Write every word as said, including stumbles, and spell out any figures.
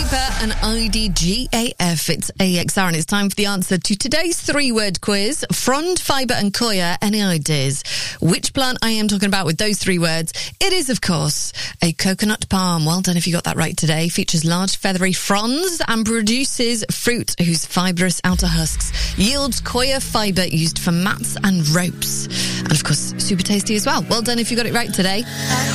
Fiber and I D G A F. It's A X R and it's time for the answer to today's three-word quiz. Frond, fibre and coir. Any ideas which plant I am talking about with those three words? It is, of course, a coconut palm. Well done if you got that right today. Features large feathery fronds and produces fruit whose fibrous outer husks yields coir fibre used for mats and ropes. And, of course, super tasty as well. Well done if you got it right today.